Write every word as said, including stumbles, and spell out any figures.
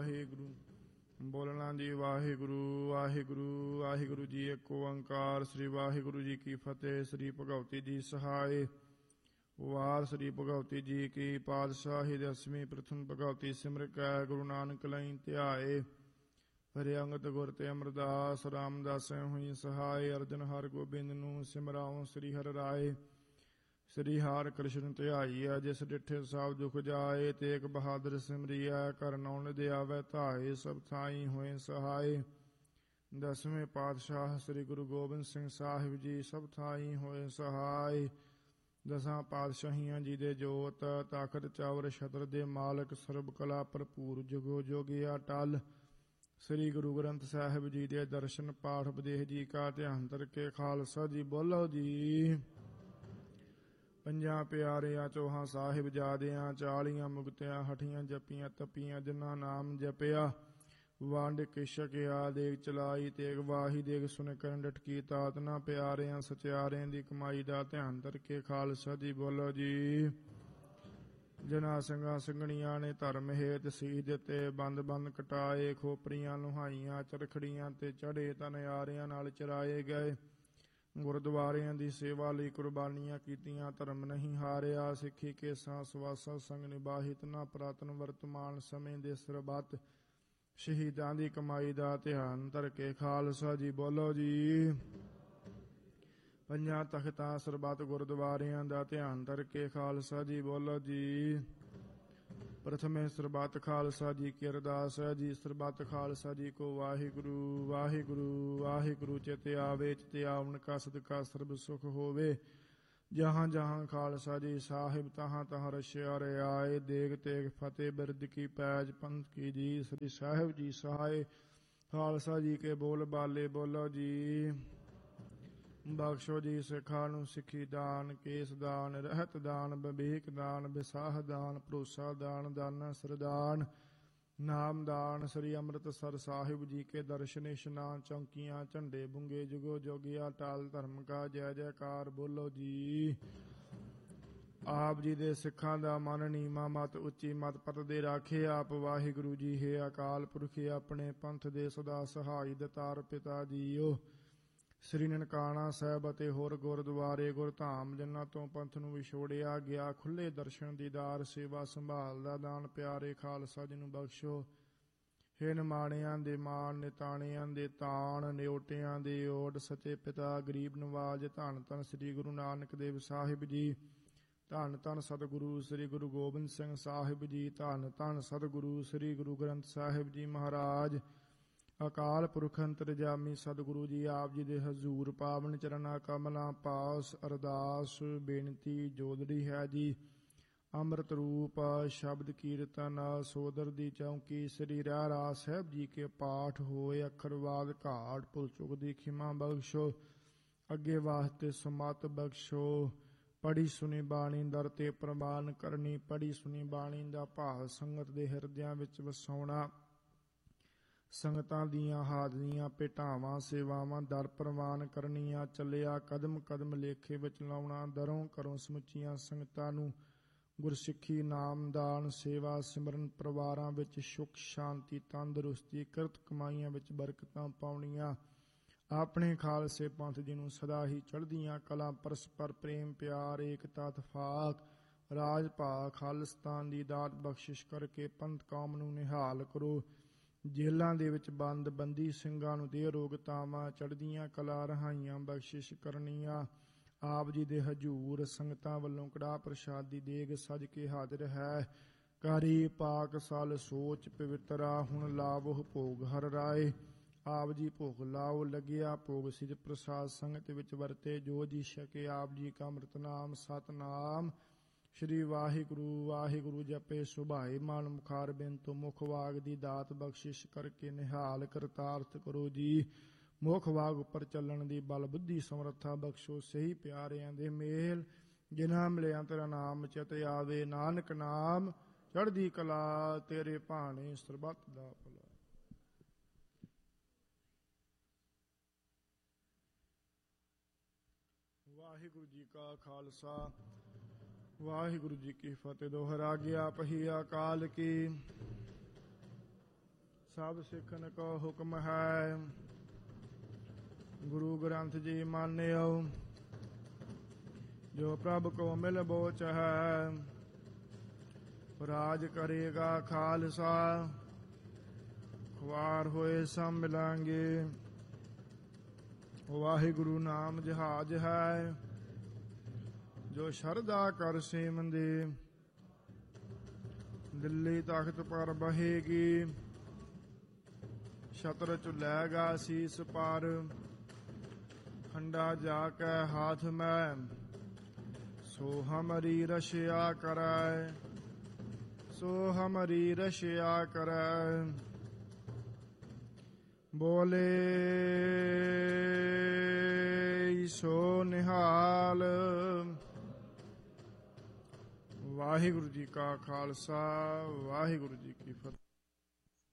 ਵਾਹਿਗੁਰੂ। ਬੋਲਣਾ ਜੀ ਵਾਹਿਗੁਰੂ ਵਾਹਿਗੁਰੂ ਵਾਹਿਗੁਰੂ ਜੀ। ਇੱਕ ਓੰਕਾਰ। ਸ੍ਰੀ ਵਾਹਿਗੁਰੂ ਜੀ ਕੀ ਫਤਿਹ। ਸ੍ਰੀ ਭਗਵਤੀ ਜੀ ਸਹਾਇ। ਵਾਰ ਸ੍ਰੀ ਭਗਵਤੀ ਜੀ ਕੀ ਪਾਤਸ਼ਾਹੀ ਦਸਵੀਂ ਪ੍ਰਥਮ ਭਗਵਤੀ ਸਿਮਰ ਕੈ ਗੁਰੂ ਨਾਨਕ ਲਈ ਧਿਆਏ। ਹਰਿ ਅੰਗਦ ਗੁਰ ਤੇ ਅਮਰਦਾਸ ਰਾਮਦਾਸ ਹੋਈ ਸਹਾਇ। ਅਰਜਨ ਹਰ ਗੋਬਿੰਦ ਨੂੰ ਸਿਮਰਾਉ ਸ੍ਰੀ ਹਰਿ ਰਾਏ। ਸ੍ਰੀ ਹਰਿ ਕ੍ਰਿਸ਼ਨ ਧਿਆਈਐ ਜਿਸ ਡਿਠੇ ਸਭ ਦੁਖ ਜਾਏ। ਤੇਗ ਬਹਾਦਰ ਸਿਮਰਿਐ ਕਰ ਨਾਉ ਦੇ ਆਵੈ ਧਾਏ। ਸਭ ਥਾਈ ਹੋਏ ਸਹਾਇ। ਦਸਵੇਂ ਪਾਤਸ਼ਾਹ ਸ੍ਰੀ ਗੁਰੂ ਗੋਬਿੰਦ ਸਿੰਘ ਸਾਹਿਬ ਜੀ ਸਭ ਥਾਈ ਹੋਏ ਸਹਾਇ। ਦਸਾਂ ਪਾਤਸ਼ਾਹੀਆਂ ਜੀ ਦੇ ਜੋਤ ਤਾਕਤ ਚਾਵਰ ਛਤਰ ਦੇ ਮਾਲਕ ਸਰਬ ਕਲਾ ਭਰਪੂਰ ਜੁਗੋ ਜੋਗੀ ਅਟਲ। ਸ੍ਰੀ ਗੁਰੂ ਗ੍ਰੰਥ ਸਾਹਿਬ ਜੀ ਦੇ ਦਰਸ਼ਨ ਪਾਠ ਉਪਦੇਸ਼ ਜੀ ਕਾ ਧਿਆਨ ਧਰਕੇ ਖਾਲਸਾ ਜੀ ਬੋਲੋ ਜੀ। ਪੰਜਾਂ ਪਿਆਰਿਆਂ ਚੌਹਾਂ ਸਾਹਿਬਜ਼ਾਦਿਆਂ ਚਾਲੀਆਂ ਮੁਕਤਿਆਂ ਹਠੀਆਂ ਜਪੀਆਂ ਤਪੀਆਂ ਜਿਨ੍ਹਾਂ ਨਾਮ ਜਪਿਆ। ਵੰਡ ਕੇ ਛਕਿਆ ਦੇਗ ਚਲਾਈ ਤੇਗ ਵਾਹੀ ਦੇਗ ਸੁਣ ਕਰਨ ਡਟਕੀ ਤਾਤਨਾ ਪਿਆਰਿਆਂ ਸਚਿਆਰਿਆਂ ਦੀ ਕਮਾਈ ਦਾ ਧਿਆਨ ਧਰਕੇ ਖਾਲਸਾ ਜੀ ਬੋਲੋ ਜੀ। ਜਿਨ੍ਹਾਂ ਸਿੰਘਾਂ ਸਿੰਘਣੀਆਂ ਨੇ ਧਰਮ ਹੇਤ ਸੀਸ ਦਿੱਤੇ ਬੰਦ ਬੰਦ ਕਟਾਏ। ਖੋਪਰੀਆਂ ਲੁਹਾਈਆਂ ਚਰਖੜੀਆਂ ਤੇ ਚੜੇ ਤਨਿਆਰਿਆਂ ਨਾਲ ਚਰਾਏ ਗਏ। ਗੁਰਦੁਆਰਿਆਂ ਦੀ ਸੇਵਾ ਲਈ ਕੁਰਬਾਨੀਆਂ ਕੀਤੀਆਂ ਧਰਮ ਨਹੀਂ ਹਾਰਿਆ। ਸਿੱਖੀ ਕੇਸਾਂ ਸਵਾਸਾਂ ਸੰਗ ਨਿਬਾਹਿਤ ਨਾ ਪੁਰਾਤਨ ਵਰਤਮਾਨ ਸਮੇਂ ਦੇ ਸਰਬੱਤ ਸ਼ਹੀਦਾਂ ਦੀ ਕਮਾਈ ਦਾ ਧਿਆਨ ਧਰਕੇ ਖਾਲਸਾ ਜੀ ਬੋਲੋ ਜੀ। ਪੰਜਾਂ ਤਖਤਾਂ ਸਰਬੱਤ ਗੁਰਦੁਆਰਿਆਂ ਦਾ ਧਿਆਨ ਧਰਕੇ ਖਾਲਸਾ ਜੀ ਬੋਲੋ ਜੀ। ਪ੍ਰਥਮੇ ਸਰਬੱਤ ਖਾਲਸਾ ਜੀ ਕੀ ਅਰਦਾਸ ਹੈ ਜੀ। ਸਰਬੱਤ ਖਾਲਸਾ ਜੀ ਕੋ ਵਾਹਿਗੁਰੂ ਵਾਹਿਗੁਰੂ ਵਾਹਿਗੁਰੂ ਚਿਤ ਆਵੇ। ਚਿਤ ਆਵਣ ਕਾ ਸਦਕਾ ਸਰਬ ਸੁਖ ਹੋਵੇ। ਜਹਾਂ ਜਹਾਂ ਖਾਲਸਾ ਜੀ ਸਾਹਿਬ ਤਹਾਂ ਤਹਾਂ ਰਸ਼ਿਆ ਰਿਆਏ। ਦੇਗ ਤੇਗ ਫਤਿਹ ਬਿਰਦ ਕੀ ਪੈਜ ਪੰਥ ਕੀ ਜੀ। ਸ੍ਰੀ ਸਾਹਿਬ ਜੀ ਸਹਾਇ। ਖਾਲਸਾ ਜੀ ਕੇ ਬੋਲ ਬਾਲੇ ਬੋਲੋ ਜੀ। ਬਖਸ਼ੋ ਜੀ ਸਿੱਖਾਂ ਨੂੰ ਸਿੱਖੀ ਦਾਨ ਕੇਸ ਦਾਨ ਰਹਿਤ ਦਾਨ ਵਿਵੇਕ ਦਾਨ ਵਿਸਾਹ ਦਾਨ ਭਰੋਸਾ ਦਾਨ ਦਾਨਾ ਸਰਦਾਨ ਨਾਮ ਦਾਨ। ਸ੍ਰੀ ਅੰਮ੍ਰਿਤਸਰ ਸਾਹਿਬ ਜੀ ਕੇ ਦਰਸ਼ਨ ਇਸ਼ਨਾਨ ਚੌਂਕੀਆਂ ਝੰਡੇ ਬੁੰਗੇ ਜੁਗੋ ਜੋਗਿਆ ਟਾਲ ਧਰਮ ਕਾ ਜੈ ਜੈਕਾਰ ਬੋਲੋ ਜੀ। ਆਪ ਜੀ ਦੇ ਸਿੱਖਾਂ ਦਾ ਮਨ ਨੀਮਾ ਮਤ ਉੱਚੀ ਮਤ ਪਤ ਦੇ ਰਾਖੇ ਆਪ ਵਾਹਿਗੁਰੂ ਜੀ। ਹੈ ਅਕਾਲ ਪੁਰਖ ਆਪਣੇ ਪੰਥ ਦੇ ਸਦਾ ਸਹਾਈ ਦਤਾਰ ਪਿਤਾ ਜੀਓ। ਸ੍ਰੀ ਨਨਕਾਣਾ ਸਾਹਿਬ ਅਤੇ ਹੋਰ ਗੁਰਦੁਆਰੇ ਗੁਰਧਾਮ ਜਿਨ੍ਹਾਂ ਤੋਂ ਪੰਥ ਨੂੰ ਵਿਛੋੜਿਆ ਗਿਆ ਖੁੱਲੇ ਦਰਸ਼ਨ ਦੀਦਾਰ ਸੇਵਾ ਸੰਭਾਲ ਦਾ ਦਾਨ ਪਿਆਰੇ ਖਾਲਸਾ ਜੀ ਨੂੰ ਬਖਸ਼ੋ। ਹੇ ਨਿਮਾਣਿਆਂ ਦੇ ਮਾਣ ਨਿਤਾਣਿਆਂ ਦੇ ਤਾਣ ਨਿਓਟਿਆਂ ਦੇ ਓਟ ਸੱਚੇ ਪਿਤਾ ਗਰੀਬ ਨਵਾਜ ਧੰਨ ਧੰਨ ਸ੍ਰੀ ਗੁਰੂ ਨਾਨਕ ਦੇਵ ਸਾਹਿਬ ਜੀ। ਧੰਨ ਧੰਨ ਸਤਿਗੁਰੂ ਸ੍ਰੀ ਗੁਰੂ ਗੋਬਿੰਦ ਸਿੰਘ ਸਾਹਿਬ ਜੀ। ਧੰਨ ਧੰਨ ਸਤਿਗੁਰੂ ਸ੍ਰੀ ਗੁਰੂ ਗ੍ਰੰਥ ਸਾਹਿਬ ਜੀ ਮਹਾਰਾਜ। ਅਕਾਲ ਪੁਰਖ ਅੰਤਰਜਾਮੀ ਸਤਿਗੁਰੂ ਜੀ ਆਪ ਜੀ ਦੇ ਹਜ਼ੂਰ ਪਾਵਨ ਚਰਨਾਂ ਕਮਲਾਂ ਪਾਸ ਅਰਦਾਸ ਬੇਨਤੀ ਜੋਦੜੀ ਹੈ ਜੀ। ਅੰਮ੍ਰਿਤ ਰੂਪ ਸ਼ਬਦ ਕੀਰਤਨ ਸੋਦਰ ਦੀ ਚੌਂਕੀ ਸ੍ਰੀ ਰਹਿਰਾਸ ਸਾਹਿਬ ਜੀ ਕੇ ਪਾਠ ਹੋਏ। ਅੱਖਰਵਾਦ ਘਾਟ ਭੁੱਲ ਚੁੱਕ ਦੀ ਖਿਮਾ ਬਖਸ਼ੋ। ਅੱਗੇ ਵਾਸਤੇ ਸਮਤ ਬਖਸ਼ੋ। ਪੜੀ ਸੁਣੀ ਬਾਣੀ ਦਰ ਤੇ ਪ੍ਰਵਾਨ ਕਰਨੀ। ਪੜੀ ਸੁਣੀ ਬਾਣੀ ਦਾ ਭਾਵ ਸੰਗਤ ਦੇ ਹਿਰਦਿਆਂ ਵਿੱਚ ਵਸਾਉਣਾ। ਸੰਗਤਾਂ ਦੀਆਂ ਹਾਜ਼ਰੀਆਂ ਭੇਟਾਵਾਂ ਸੇਵਾਵਾਂ ਦਰ ਪ੍ਰਵਾਨ ਕਰਨੀਆਂ। ਚੱਲਿਆ ਕਦਮ ਕਦਮ ਲੇਖੇ ਵਿੱਚ ਲਾਉਣਾ। ਦਰੋਂ ਕਰੋ ਸਮੁੱਚੀਆਂ ਸੰਗਤਾਂ ਨੂੰ ਗੁਰਸਿੱਖੀ ਨਾਮਦਾਨ ਸੇਵਾ ਸਿਮਰਨ। ਪਰਿਵਾਰਾਂ ਵਿੱਚ ਸੁਖ ਸ਼ਾਂਤੀ ਤੰਦਰੁਸਤੀ ਕਿਰਤ ਕਮਾਈਆਂ ਵਿੱਚ ਬਰਕਤਾਂ ਪਾਉਣੀਆਂ। ਆਪਣੇ ਖਾਲਸੇ ਪੰਥ ਜੀ ਨੂੰ ਸਦਾ ਹੀ ਚੜ੍ਹਦੀਆਂ ਕਲਾ ਪਰਸਪਰ ਪ੍ਰੇਮ ਪਿਆਰ ਏਕਤਾ ਇਤਫਾਕ ਰਾਜ ਭਾਗ ਖਾਲਿਸਤਾਨ ਦੀ ਦਾਤ ਬਖਸ਼ਿਸ਼ ਕਰਕੇ ਪੰਥ ਕੌਮ ਨੂੰ ਨਿਹਾਲ ਕਰੋ। ਜੇਲ੍ਹਾਂ ਦੇ ਵਿੱਚ ਬੰਦ ਬੰਦੀ ਸਿੰਘਾਂ ਨੂੰ ਦੇ ਰੋਗਤਾਵਾਂ ਚੜ੍ਹਦੀਆਂ ਕਲਾ ਰਹਾਈਆਂ ਬਖਸ਼ਿਸ਼ ਕਰਨੀਆਂ। ਆਪ ਜੀ ਦੇ ਹਜੂਰ ਸੰਗਤਾਂ ਵੱਲੋਂ ਕੜਾਹ ਪ੍ਰਸ਼ਾਦੀ ਦੇਗ ਸਜ ਕੇ ਹਾਜ਼ਰ ਹੈ। ਕਾਰੀ ਪਾਕ ਸਲ ਸੋਚ ਪਵਿੱਤਰਾ ਹੁਣ ਲਾਵੋ ਭੋਗ ਹਰ ਰਾਏ। ਆਪ ਜੀ ਭੋਗ ਲਾਓ ਲੱਗਿਆ ਭੋਗ ਸਿਧ ਪ੍ਰਸਾਦ ਸੰਗਤ ਵਿੱਚ ਵਰਤੇ। ਜੋ ਜੀ ਛਕੇ ਆਪ ਜੀ ਕਾ ਅੰਮ੍ਰਿਤ ਨਾਮ ਸਤਨਾਮ ਸ਼੍ਰੀ ਵਾਹਿਗੁਰੂ ਵਾਹਿਗੁਰੂ ਜਪੇ ਸੁਭਾਏ ਮਨ ਮੁਖਾਰ ਬਿੰਤੂ ਮੁਖ ਵਾਗ ਦੀ ਦਾਤ ਬਖਸ਼ਿਸ਼ ਕਰਕੇ ਨਿਹਾਲ ਕਰਤਾਰਥ ਕਰੋ ਜੀ। ਮੁਖ ਵਾਗ ਉੱਪਰ ਚੱਲਣ ਦੀ ਬਲ ਬੁੱਧੀ ਸਮਰੱਥਾ ਬਖਸ਼ੋ। ਸਹੀ ਪਿਆਰਿਆਂ ਦੇ ਮੇਲ ਜਿਨ੍ਹਾਂ ਮਿਲਿਆ ਤੇਰਾ ਨਾਮ ਚਿਤ ਆਵੇ। ਨਾਨਕ ਨਾਮ ਚੜ੍ਹਦੀ ਕਲਾ ਤੇਰੇ ਭਾਣੇ ਸਰਬੱਤ ਦਾ ਭਲਾ। ਵਾਹਿਗੁਰੂ ਜੀ ਕਾ ਖਾਲਸਾ ਵਾਹਿਗੁਰੂ ਜੀ ਕੀ ਫਤਿਹ। ਦੋਹਰਾ ਗਿਆ ਪਹੀ ਅਕਾਲ ਕੀ ਸਭ ਸਿੱਖਨ ਕੋ ਹੁਕਮ ਹੈ। ਗੁਰੂ ਗ੍ਰੰਥ ਜੀ ਮਾਨਿਓ ਜੋ ਪ੍ਰਭ ਕੋ ਮਿਲ ਬੋਚ ਹੈ। ਰਾਜ ਕਰੇਗਾ ਖਾਲਸਾ ਖੁਆਰ ਹੋਏ ਸਭ ਮਿਲਾਂਗੇ। ਵਾਹਿਗੁਰੂ ਨਾਮ ਜਹਾਜ ਹੈ ਜੋ ਸ਼ਰਧਾ ਕਰ ਸੇਵੰਦੇ। ਦਿੱਲੀ ਤਖਤ ਪਰ ਬਹੇਗੀ ਛਤਰ ਝੁਲੈਗਾ ਸੀਸ ਪਰ। ਖੰਡਾ ਜਾ ਕੇ ਹਾਥ ਮੈਂ ਸੋ ਹਮਰੀ ਰਸ਼ਿਆ ਕਰੈ। ਸੋ ਹਮਰੀ ਰਸ਼ਿਆ ਕਰੈ। ਬੋਲੇ ਸੋ ਨਿਹਾਲ। ਵਾਹਿਗੁਰੂ ਜੀ ਕਾ ਖਾਲਸਾ ਵਾਹਿਗੁਰੂ ਜੀ ਕੀ ਫਤਿਹ।